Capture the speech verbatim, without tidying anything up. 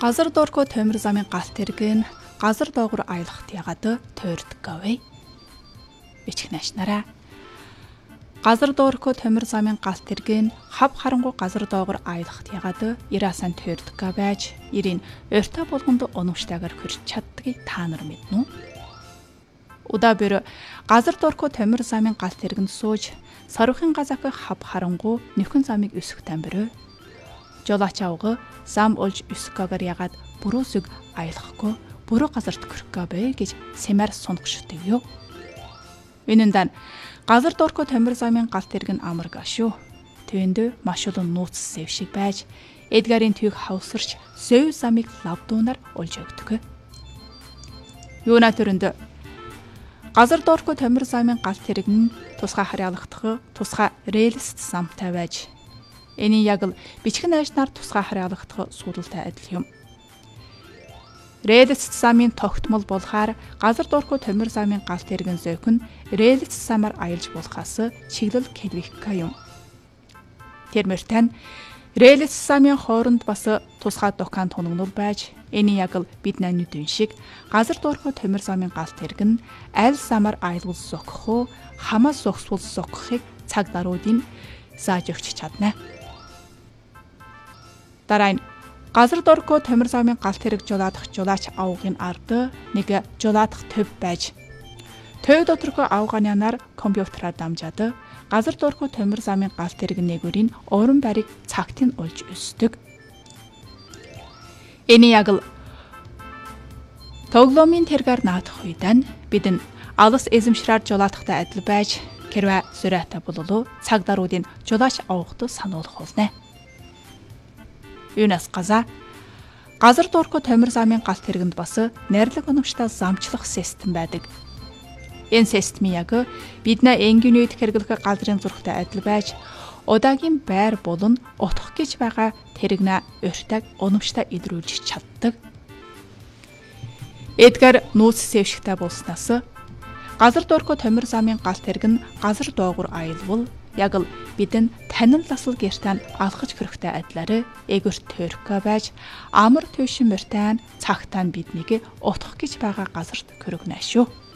Газар доорхоо төмөр замын галт тэрэг нь газар доогуур аялахт ягаад тойрдог вэ? Бичгнэш нараа. Газар доорхоо төмөр замын галт тэрэг нь хав харангуй газар доогуур аялахт ягаад ирасан тойрдог байж ирийн өртөө болгонд унамштайгаар хүрч чаддгийг та нар мэднэ үү? Удаа бэр газар доорхоо төмөр замын галт тэрэгнд сууж сарвахын газак хав харангуй нөхөн замыг өсөхтэн бэр жолооч авга зам олж өсгөөгөр ягаад бүрөөсөг аялахгүй бүрөө газарт хүрэх бэ гэж сэмэр сунах шүтэг юу. Энэндээ газар доорхоо төмөр замын галт тэрэг нь амар гашуу. Тэвэнд маш олон нууц сэв шиг байж Эдгарын түйг хавсарч сөв замыг лавдуунаар олж өгдөг. Юуна төрөнд газар доорхоо төмөр замын галт тэрэг нь тусгай харьяалагдах тусгай рельс замтай байж энэ яг л бичгэн найшнаар тусгай харьяалагдах суудалтай адил юм. Рельс замын тогтмол болохаар газар доорхоо төмөр замын галт тэрэгэн зөөхөн рельс замаар аялж болохоос чиглэл Кельвик юм. Тэрмэртэн рельс замын хооронд бас тусгай докан тунагнуул байж энэ яг л бидний нүдэн шиг газар доорхоо төмөр замын галт тэрэг нь аль замаар аялгал зогсох уу хамаас зогсвол зогсохыг цаг даруйдын зааж өгч чадна. Дараа нь газар доорхоо төмөр замын галт тэрэг жолоодох жолооч авгын ард нэг жолоодох төв байж төв доторх авгааны анаар компьютераар дамжаад газар доорхоо төмөр замын галт тэрэг нэгүрийн уран барийг цагтын олж өсдөг. Энэ яг л тоглоомын тэргээр наадах үедэн бид нь алс эзэмшраар жолоодохтой адил байж хэрвээ зөрөөтэй бололоо цаг даруйдын жолооч авгад сануулах болно. Юунаас газа газар доорхоо төмөр замын галт тэргэнд бас найрлаг унамштай замчлах систем байдаг. Энэ системийн яг бидний энгийн үед хэрэглэх галдрын зургтай адил байж удаагийн байр болон утгах гэж байгаа тэрэгнэ урьтайг унамштай идрүүлж чаддаг. Эдгээр нууц сэвшигтэй болсноос газар доорхоо төмөр замын галт тэрэг нь газар доогуур аялвал яг л бидэн танил ласал гэртэн алхаж хөрөхтэй адилаар эгөрт төрхөө байж амар төвшин мөртэн цагтаан биднийг утгах гэж байгаа газарт хөрөгнө шүү.